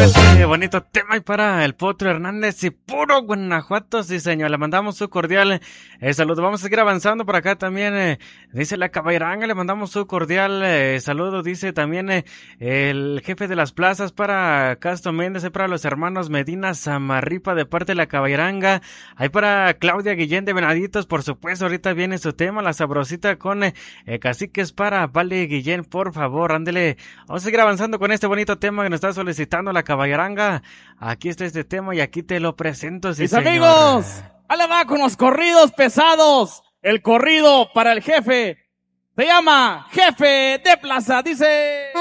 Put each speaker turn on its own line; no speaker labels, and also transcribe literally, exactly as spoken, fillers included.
este bonito tema y para el Potro Hernández y puro Guanajuato, sí señor, le mandamos su cordial eh, saludo. Vamos a seguir avanzando por acá también, eh, dice la Cabairanga, le mandamos su cordial eh, saludo, dice también eh, el jefe de las plazas para Castro Méndez, para los hermanos Medina Zamarripa de parte de la Cabairanga, ahí para Claudia Guillén de Venaditos, por supuesto, ahorita viene su tema, la sabrosita con eh, eh, caciques para Vale Guillén, por favor, ándele, vamos a seguir avanzando con este bonito tema que nos está solicitando la Caballaranga. Aquí está este tema y aquí te lo presento, sí,
Mis
señor.
amigos, ¡ale va con los corridos pesados! El corrido para el jefe se llama Jefe de Plaza, dice...